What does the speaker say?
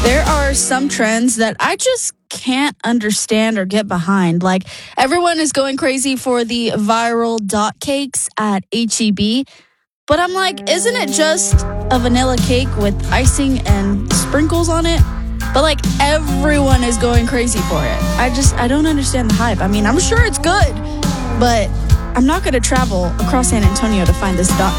There are some trends that I just can't understand or get behind. Like, everyone is going crazy for the viral dot cakes at HEB. But I'm like, isn't it just a vanilla cake with icing and sprinkles on it? But like, everyone is going crazy for it. I don't understand the hype. I mean, I'm sure it's good, but I'm not going to travel across San Antonio to find this dot